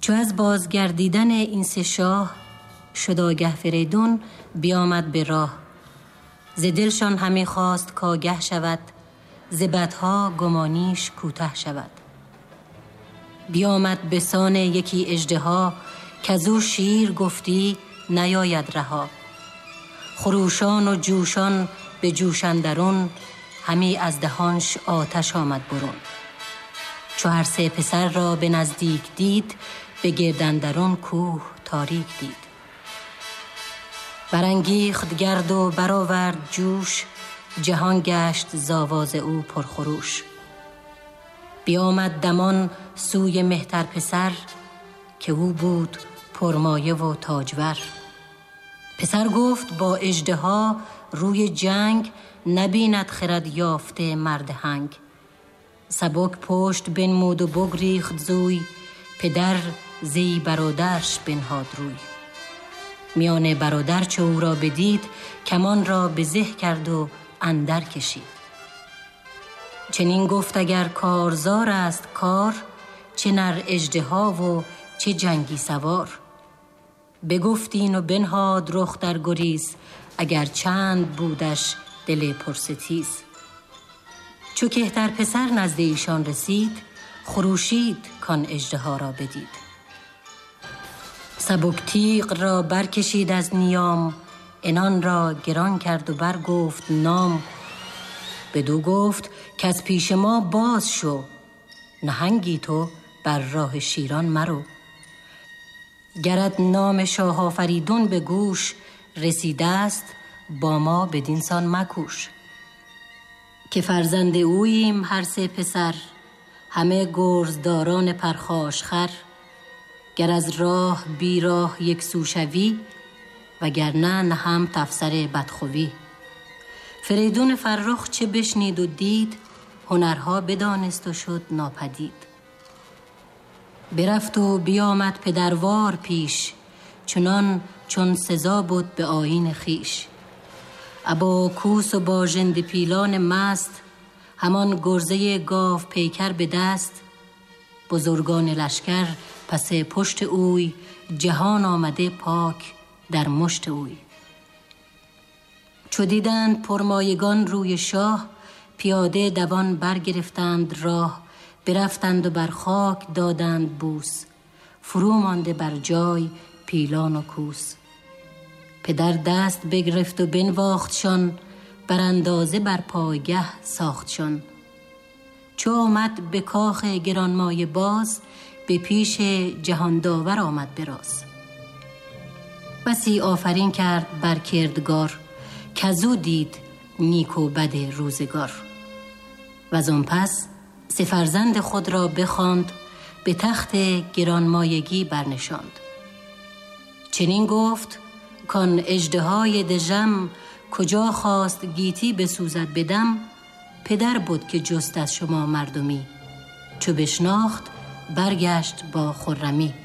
چو از بازگردیدن این سه شاه شد آگه فریدون بیامد به راه. ز دلشان همی خواست کآگه شود، ز بدها گمانیش کوته شود. بیامد به سان یکی اژدها، کزو شیر گفتی نیاید رها. خروشان و جوشان به جوش اندرون، همی از دهانش آتش آمد برون. چو هر سه پسر را به نزدیک دید، به گرد اندرون کوه تاریک دید. برانگیخت گرد و برآورد جوش، جهان گشت ز آواز او پرخروش. بیامد دمان سوی مهتر پسر، که او بود پرمایه و تاجور. پسر گفت با اژدها روی جنگ، نبیند خرد یافته مرد هنگ. سبک پشت بنمود و بگریخت زوی، پدر زی برادرش بنهاد روی. میان برادر چو او را بدید، کمان را به زه کرد و اندر کشید. چنین گفت اگر کارزار است کار، چه نر اژدها و چه جنگی سوار. بگفتین و بنهاد رخ در گریز، اگر چند بودش دل پرستیز. چو کهتر پسر نزد ایشان رسید، خروشید کان اژدها را بدید. سبک تیغ را برکشید از نیام، عنان را گران کرد و برگفت نام. بدو گفت که از پیش ما باز شو، نهنگی تو بر راه شیران مرو. گرت نام شاه آفریدون به گوش، رسیده است با ما بدین سان مکوش. که فرزند اوییم هر سه پسر، همه گرزداران پرخاش خر. گر از راه بی راه یک سو شوی، وگرنه نهم تفسر بدخوی. فریدون فرخ چه بشنید و دید، هنرها بدانست و شد ناپدید. برفت و بیامد پدروار پیش، چنان چون سزا بود به آیین خیش. ابا کوس و با ژنده پیلان مست، همان گرزه گاو پیکر به دست. بزرگان لشکر پس پشت اوی، جهان آمده پاک در مشت اوی. چو دیدند پرمایگان روی شاه، پیاده دوان برگرفتند راه. برفتند و بر خاک دادند بوس، فرو مانده بر جای پیلان و کوس. پدر دست بگرفت و بنواختشان، بر اندازه بر پایگه ساختشان. چو آمد به کاخ گرانمایه باز، به پیش جهان داور آمد براز. بسی آفرین کرد بر کردگار، کزو دید نیک و بد روزگار. وزان پس سه فرزند خود را بخواند، به تخت گرانمایگی برنشاند. چنین گفت کان اژدهای دژم، کجا خواست گیتی بسوزد بدم. پدر بود که جست از شما مردمی، چو بشناخت برگشت با خرمی.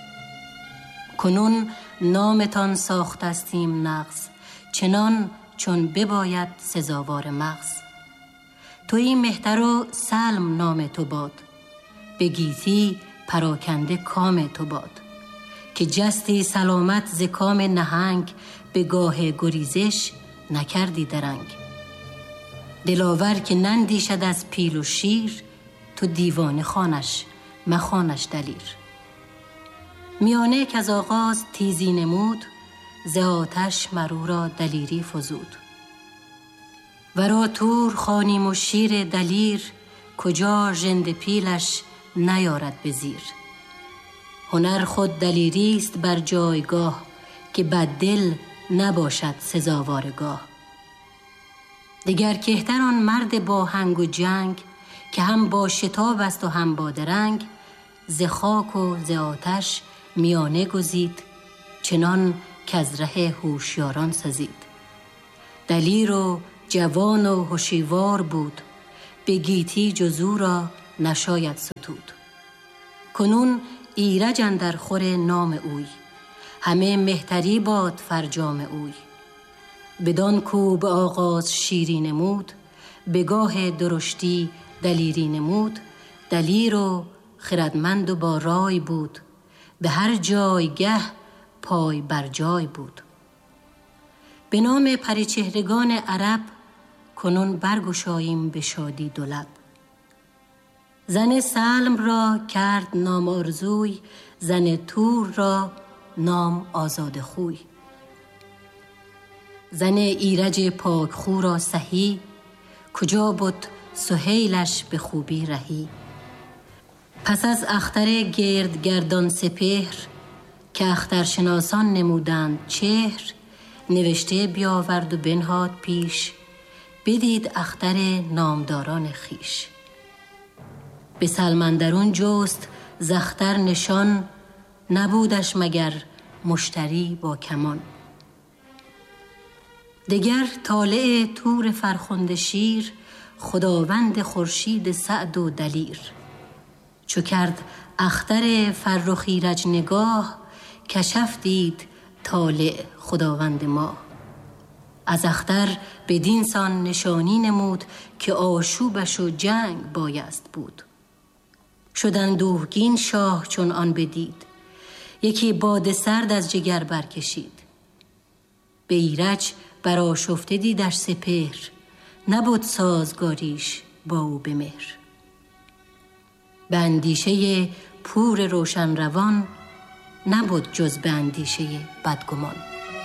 کنون نامتان ساختستیم نغز، چنان چون بباید سزاوار مغز. تویی مهتر و سلم نام تو باد، به گیتی پراکنده کام تو باد. که جستی سلامت ز کام نهنگ، به گاه گریزش نکردی درنگ. دلاور که نندیشد از پیل و شیر، تو دیوانه خوانش مخوانش دلیر. میانه کز آغاز تیزی نمود، ز آتش مرو را دلیری فزود. ورا تور خوانیم و شیر دلیر، کجا ژنده پیلش نیارد به زیر. هنر خود دلیریست بر جایگاه، که بد دل نباشد سزاوارگاه. دگر کهتر آن مرد با هنگ و جنگ، که هم با شتاب است و هم با درنگ. ز خاک و ز آتش میانه گزید، چنان کز ره هوشیاران سزید. دلیر و جوان و هوشیوار بود، به گیتی جز او را نشاید ستود. کنون ایرج اندر خور نام اوی، همه مهتری باد فرجام اوی. بدان کو به آغاز شیری نمود، به گاه درشتی دلیری نمود. دلیر و خردمند و با رای بود، به هر جایگه پای بر جای بود. به نام پریچهرگان عرب کنون برگشاییم به شادی دو لب. زن سلم را کرد نام آرزوی، زن تور را نام آزاد خوی. زن ایرج پاک خو را سهی، کجا بود سهیلش به خوبی رهی. پس از اختر گردگردان سپهر، که اخترشناسان نمودند چهر، نوشته بیاورد و بنهاد پیش، بدید اختر نامداران خیش. به سلمندرون جست زختر نشان، نبودش مگر مشتری با کمان. دگر طالع تور فرخنده شیر، خداوند خورشید سعد و دلیر. چو کرد اختر فرخ ایرج نگاه، کشف دید طالع خداوند ما. از اختر بدین سان نشانی نمود، که آشوبش و جنگ بایست بود. شد اندوهگین شاه چون آن بدید، یکی باد سرد از جگر برکشید. به ایرج برآشفته دیدش سپهر، نبود سازگاریش با او به مهر. به اندیشه پور روشن روان، نبود جز به اندیشه بدگمان.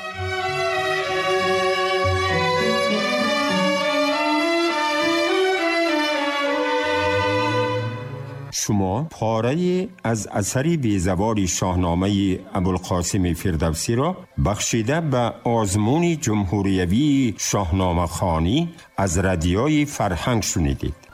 شما پاره از اثری بیزوال شاهنامه ابوالقاسم فردوسی را بخشیده به آزمون جمهوریوی شاهنامه خوانی از رادیوی فرهنگ شنیدید.